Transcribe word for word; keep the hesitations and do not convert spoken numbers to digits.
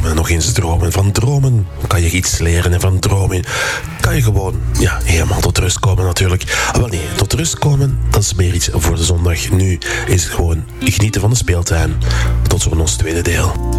dromen, nog eens dromen. Van dromen kan je iets leren en van dromen kan je gewoon ja, helemaal tot rust komen natuurlijk. Wel nee, tot rust komen, dat is meer iets voor de zondag. Nu is het gewoon genieten van de speeltuin. Tot zo in ons tweede deel.